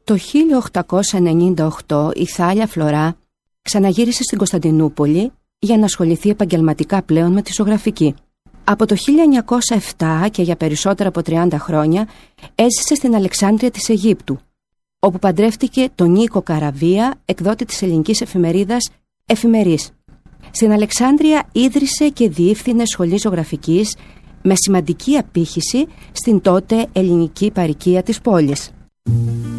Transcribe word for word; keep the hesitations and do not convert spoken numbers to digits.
Το χίλια οκτακόσια ενενήντα οκτώ η Θάλια Φλωρά ξαναγύρισε στην Κωνσταντινούπολη για να ασχοληθεί επαγγελματικά πλέον με τη ζωγραφική. Από το χίλια εννιακόσια επτά και για περισσότερα από τριάντα χρόνια έζησε στην Αλεξάνδρεια της Αιγύπτου, όπου παντρεύτηκε τον Νίκο Καραβία, εκδότη της ελληνικής εφημερίδας Εφημερής. Στην Αλεξάνδρεια ίδρυσε και διεύθυνε σχολή ζωγραφικής με σημαντική απήχηση στην τότε ελληνική παροικία της πόλης.